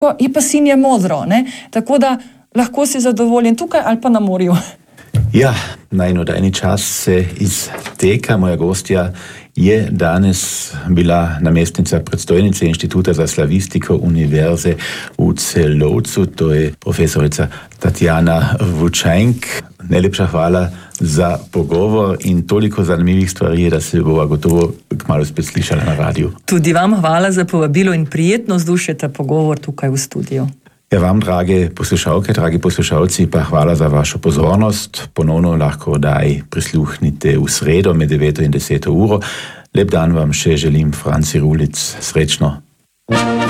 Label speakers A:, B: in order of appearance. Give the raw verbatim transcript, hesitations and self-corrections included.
A: je pa sinje modro, ne? Tako da lahko si zadovoljen tukaj ali pa na morju.
B: Ja, najnodajni čas se izteka. Moja gostja je danes bila namestnica predstojnice Inštituta za slavistiko Univerze v Celovcu, to je profesorica Tatjana Vučajnk. Najlepša hvala za pogovor in toliko zanimivih stvari, da se bova gotovo kmalu spet slišala na radiju.
A: Tudi vam hvala za povabilo in prijetno vzdušje ta pogovor tukaj v studiu.
B: Ja, vam, drage poslušalke, dragi poslušalci, pa hvala za vašo pozornost. Ponovno lahko daj prisluhnite v sredo med deveto in deseto uro. Lep dan vam še želim, Franci Rulic. Srečno.